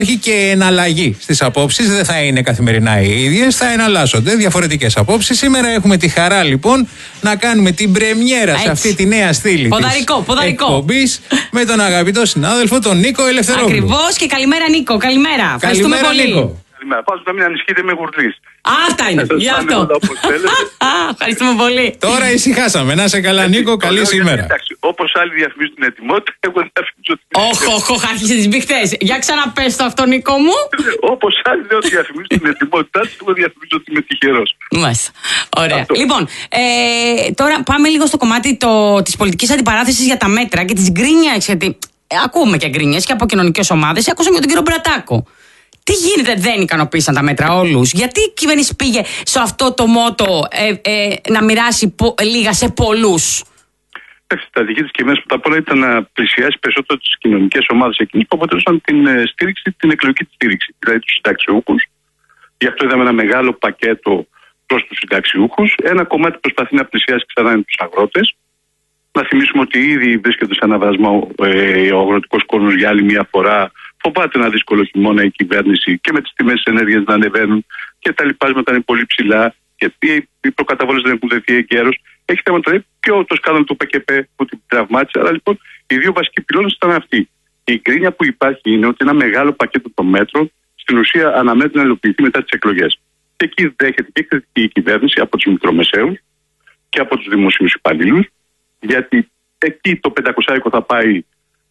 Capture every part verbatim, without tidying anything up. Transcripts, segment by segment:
Έχει και εναλλαγή στις απόψεις, δεν θα είναι καθημερινά οι ίδιες, θα εναλλάσσονται διαφορετικές απόψεις. Σήμερα έχουμε τη χαρά λοιπόν να κάνουμε την πρεμιέρα σε αυτή τη νέα στήλη ποδαρικό, της ποδαρικό. εκπομπής με τον αγαπητό συνάδελφο τον Νίκο Ελευθερόπουλο. Ακριβώς, και καλημέρα Νίκο, καλημέρα. Ευχαριστούμε πολύ. Νίκο. Καλημέρα. Πάω να μην ανησυχείτε, με γουρλής. Αυτά είναι, γι' αυτό. Ευχαριστούμε πολύ. Τώρα ησυχάσαμε. Να σε καλά, Νίκο, καλή σήμερα. Εντάξει, όπως άλλοι διαφημίζουν την ετοιμότητα, εγώ δεν διαφημίζω την ετοιμότητα. Όχι, όχι, άρχισε τις μπιχτές. Για ξαναπες το αυτό, Νίκο μου. Όπως άλλοι λέω ότι διαφημίζουν την ετοιμότητά του, εγώ διαφημίζω ότι είμαι τυχερός. Μάλιστα. Ωραία. Λοιπόν, ε, τώρα πάμε λίγο στο κομμάτι το, της πολιτικής αντιπαράθεσης για τα μέτρα και της γκρίνιας. Γιατί ακούμε και γκρίνιες και από κοινωνικές ομάδες. Ακούσαμε και τον κύριο Μπρατάκο. Τι γίνεται, δεν ικανοποίησαν τα μέτρα όλους? Γιατί η κυβέρνηση πήγε σε αυτό το μότο ε, ε, να μοιράσει πο, λίγα σε πολλούς? Η στρατηγική της κυβέρνησης πρώτα απ' όλα ήταν να πλησιάσει περισσότερο τις κοινωνικές ομάδες εκείνες που αποτελούσαν την ε, στήριξη, την εκλογική στήριξη, δηλαδή τους συνταξιούχους. Γι' αυτό είδαμε ένα μεγάλο πακέτο προς τους συνταξιούχους. Ένα κομμάτι προσπαθεί να πλησιάσει ξανά τους αγρότες. Να θυμίσουμε ότι ήδη βρίσκεται σε αναβρασμό ε, ο αγροτικός κόσμος για άλλη μια φορά. Φοβάται ένα δύσκολο χειμώνα η κυβέρνηση και με τις τιμές της ενέργειας να ανεβαίνουν και τα λοιπάσματα είναι πολύ ψηλά και οι προκαταβόλες δεν έχουν δεθεί εγκαίρως. Έχει θέματα και το σκάνδαλο του ΠΚΠ που την τραυμάτισε. Αλλά λοιπόν οι δύο βασικοί πυλώνες ήταν αυτοί. Η γκρίνια που υπάρχει είναι ότι ένα μεγάλο πακέτο των μέτρων στην ουσία αναμένεται να υλοποιηθεί μετά τις εκλογές. Και εκεί δέχεται και κριτική η κυβέρνηση από τους μικρομεσαίους και από τους δημοσίους υπαλλήλους, γιατί εκεί το πεντακόσια θα πάει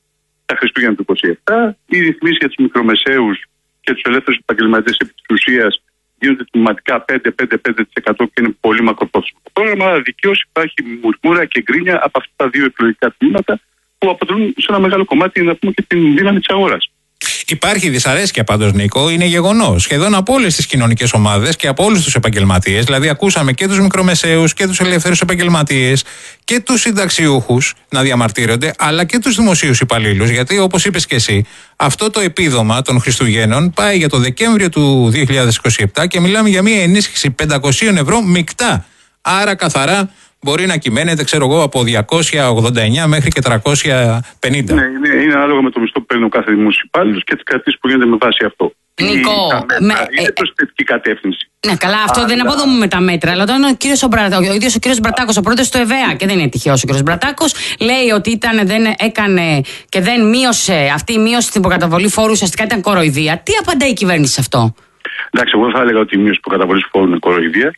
τα Χριστούγεννα του είκοσι επτά. Οι ρυθμίσεις για τους μικρομεσαίους και τους ελεύθερους επαγγελματίες επί της ουσίας γίνονται τμηματικά πέντε με πέντε τοις εκατό και είναι πολύ μακροπρόθεσμο. Το πρόγραμμα δικαίως υπάρχει μουρμούρα και γκρίνια από αυτά τα δύο εκλογικά τμήματα που αποτελούν σε ένα μεγάλο κομμάτι να πούμε και την δύναμη της αγοράς. Υπάρχει δυσαρέσκεια πάντως, Νίκο, είναι γεγονός. Σχεδόν από όλες τις κοινωνικές ομάδες και από όλους τους επαγγελματίες. Δηλαδή, ακούσαμε και τους μικρομεσαίους και τους ελεύθερους επαγγελματίες και τους συνταξιούχους να διαμαρτύρονται, αλλά και τους δημοσίους υπαλλήλους. Γιατί, όπως είπες και εσύ, αυτό το επίδομα των Χριστουγέννων πάει για το Δεκέμβριο του δύο χιλιάδες είκοσι επτά και μιλάμε για μια ενίσχυση πεντακόσια ευρώ μεικτά. Άρα, καθαρά. Μπορεί να κυμαίνεται, ξέρω εγώ, από διακόσια ογδόντα εννιά μέχρι και τριακόσια πενήντα. Ναι, είναι, είναι ανάλογα με το μισθό που παίρνει ο κάθε δημόσιος υπάλληλος και τις κρατήσεις που γίνονται με βάση αυτό. Νίκο, η, με, είναι προς θετική κατεύθυνση. Ναι, καλά, αυτό αλλά... δεν αποδομούμε τα μέτρα. Αλλά όταν ο κύριος ο ίδιος ο κύριος Μπρατάκος, ο πρόεδρος του ΕΒΕΑ, και δεν είναι τυχαίος ο κύριος Μπρατάκος, λέει ότι ήταν, δεν έκανε και δεν μείωσε, αυτή η μείωση στην προκαταβολή φόρου ουσιαστικά ήταν κοροϊδία. Τι απαντάει η κυβέρνηση σε αυτό? Εντάξει, εγώ θα έλεγα ότι η μείωση της προκαταβολής φόρου είναι κοροϊδία.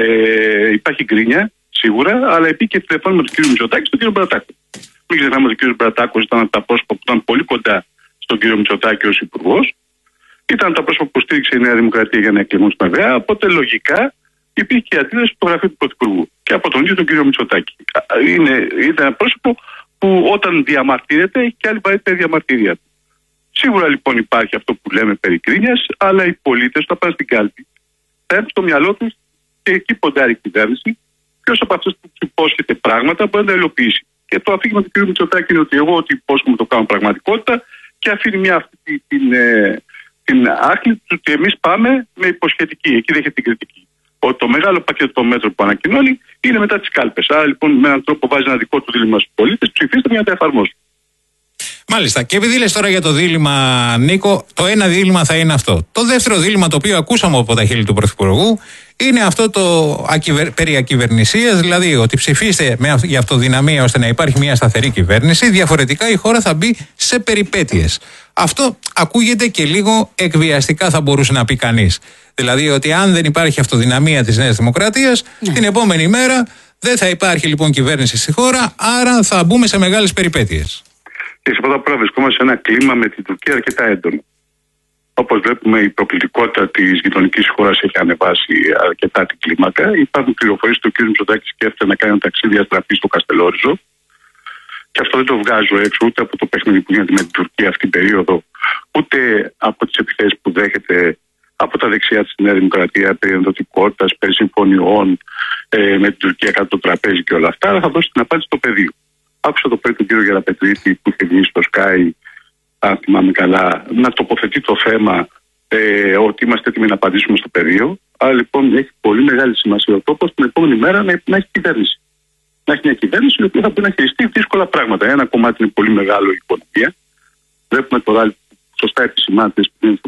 Ε, υπάρχει γκρίνια. Σίγουρα, αλλά επί και τηλεφώνημα του κ. Μητσοτάκη στον κ. Μπρατάκο. Μην ξεχνάμε ότι ο κ. Μπρατάκο ήταν από τα πρόσωπα που ήταν πολύ κοντά στον κ. Μητσοτάκη ως υπουργός. Ήταν τα πρόσωπα που στήριξε η Νέα Δημοκρατία για να εκλεγούν στην ΕΒΕΑ. Οπότε λογικά υπήρχε και αντίδραση στο γραφείο του Πρωθυπουργού και από τον ίδιο τον κ. Μητσοτάκη. Είναι, ήταν ένα πρόσωπο που όταν διαμαρτύρεται έχει και άλλη βαρύτερη διαμαρτυρία του. Σίγουρα λοιπόν υπάρχει αυτό που λέμε περί κρίνιας, αλλά οι πολίτες θα πάνε στην κάλπη. Θα έρθουν στο μυαλό του και εκεί ποντάρει η κυβέρνηση. Ποιος από αυτούς που υπόσχεται πράγματα μπορεί να τα υλοποιήσει. Και το αφήγημα του κ. Μητσοτάκη είναι ότι εγώ ότι υπόσχομαι το κάνω πραγματικότητα και αφήνει μια αυτή την, την, την άχλη του ότι εμείς πάμε με υποσχετική. Εκεί δέχεται την κριτική. Ότι το μεγάλο πακέτο των μέτρων που ανακοινώνει είναι μετά τις κάλπες. Άρα λοιπόν με έναν τρόπο βάζει ένα δικό του δίλημμα στους πολίτες, ψηφίστε για να τα εφαρμόσουν. Μάλιστα. Και επειδή λες τώρα για το δίλημμα, Νίκο, το ένα δίλημμα θα είναι αυτό. Το δεύτερο δίλημμα, το οποίο ακούσαμε από τα χείλη του Πρωθυπουργού, είναι αυτό το ακυβερ... περί ακυβερνησίας, δηλαδή ότι ψηφίστε με αυ... για αυτοδυναμία ώστε να υπάρχει μια σταθερή κυβέρνηση, διαφορετικά η χώρα θα μπει σε περιπέτειες. Αυτό ακούγεται και λίγο εκβιαστικά, θα μπορούσε να πει κανείς. Δηλαδή ότι αν δεν υπάρχει αυτοδυναμία της Νέας Δημοκρατίας, ναι. την επόμενη μέρα δεν θα υπάρχει λοιπόν κυβέρνηση στη χώρα, άρα θα μπούμε σε μεγάλες περιπέτειες. Και σε πρώτα απ' όλα βρισκόμαστε σε ένα κλίμα με την Τουρκία αρκετά έντονο. Όπως βλέπουμε, η προκλητικότητα της γειτονικής χώρας έχει ανεβάσει αρκετά την κλίμακα. Υπάρχουν πληροφορίες ότι ο κ. Μητσοτάκης σκέφτεται να κάνει ένα ταξίδι αστραπή στο Καστελόριζο. Και αυτό δεν το βγάζω έξω ούτε από το παιχνίδι που γίνεται με την Τουρκία αυτή την περίοδο, ούτε από τις επιθέσεις που δέχεται από τα δεξιά της Νέα Δημοκρατία περί ενδοτικότητας, περί συμφωνιών ε, με την Τουρκία κάτω το τραπέζι και όλα αυτά. Αλλά θα δώσει την απάντηση στο πεδίο. Άκουσα το πρωί τον κύριο Γεραπετρίτη που είχε βγει στο Sky, αν θυμάμαι καλά, να τοποθετεί το θέμα ε, ότι είμαστε έτοιμοι να απαντήσουμε στο πεδίο. Άρα λοιπόν έχει πολύ μεγάλη σημασία ο τόπος την επόμενη μέρα να, να έχει κυβέρνηση. Να έχει μια κυβέρνηση η οποία θα μπορεί να χειριστεί δύσκολα πράγματα. Ένα κομμάτι είναι πολύ μεγάλο η οικονομία. Βλέπουμε το ράλι που σωστά επισημάνετε στο